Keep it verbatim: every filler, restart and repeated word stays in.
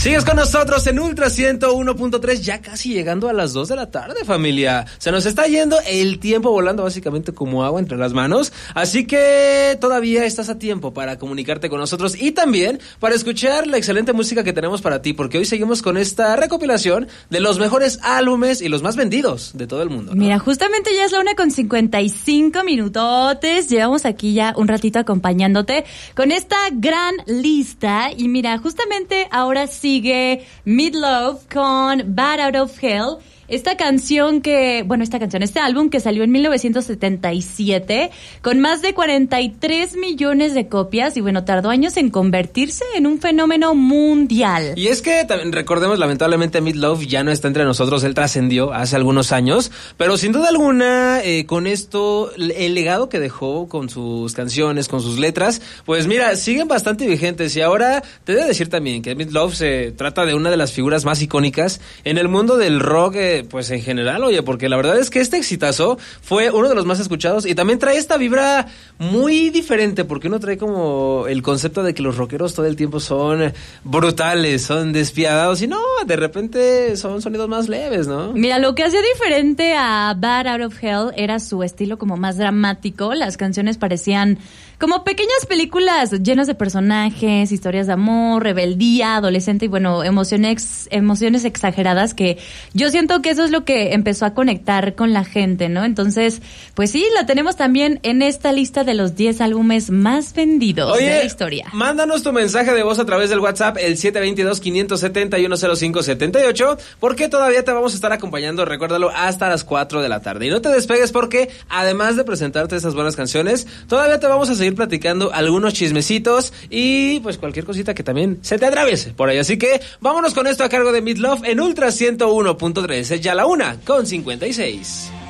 Sigues con nosotros en Ultra ciento uno punto tres, ya casi llegando a las dos de la tarde, familia. Se nos está yendo el tiempo volando básicamente como agua entre las manos, así que todavía estás a tiempo para comunicarte con nosotros y también para escuchar la excelente música que tenemos para ti, porque hoy seguimos con esta recopilación de los mejores álbumes y los más vendidos de todo el mundo, ¿no? Mira, justamente ya es la una con cincuenta y cinco minutotes, llevamos aquí ya un ratito acompañándote con esta gran lista y mira, justamente ahora sigue Meatloaf con Bad Out of Hell. Esta canción que, bueno, esta canción, este álbum que salió en mil novecientos setenta y siete con más de cuarenta y tres millones de copias y bueno, tardó años en convertirse en un fenómeno mundial. Y es que también recordemos, lamentablemente Meatloaf ya no está entre nosotros, él trascendió hace algunos años, pero sin duda alguna eh, con esto, el legado que dejó con sus canciones, con sus letras, pues mira, siguen bastante vigentes y ahora te he de decir también que Meatloaf se trata de una de las figuras más icónicas en el mundo del rock, eh, pues en general, oye, porque la verdad es que este exitazo fue uno de los más escuchados y también trae esta vibra muy diferente, porque uno trae como el concepto de que los rockeros todo el tiempo son brutales, son despiadados y no, de repente son sonidos más leves, ¿no? Mira, lo que hacía diferente a Bad Out of Hell era su estilo como más dramático, las canciones parecían como pequeñas películas llenas de personajes, historias de amor, rebeldía, adolescente y bueno, emociones, emociones exageradas que yo siento que eso es lo que empezó a conectar con la gente, ¿no? Entonces, pues sí, la tenemos también en esta lista de los diez álbumes más vendidos Oye, de la historia. Mándanos tu mensaje de voz a través del WhatsApp, el siete dos dos, cinco siete uno, cero cinco siete ocho, porque todavía te vamos a estar acompañando, recuérdalo, hasta las cuatro de la tarde. Y no te despegues porque, además de presentarte esas buenas canciones, todavía te vamos a seguir platicando algunos chismecitos y pues cualquier cosita que también se te atraviese por ahí. Así que vámonos con esto a cargo de Meatloaf en Ultra ciento uno punto tres. Es ya la una con cincuenta y seis.